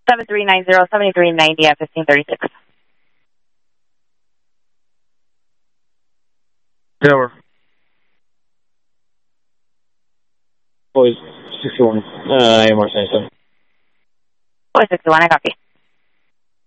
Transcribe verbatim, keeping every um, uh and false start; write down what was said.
seven three nine zero, seven three nine zero at fifteen thirty-six. Tower. Boys, sixty-one. Uh, A M R seventy-seven. Boys sixty-one, I copy.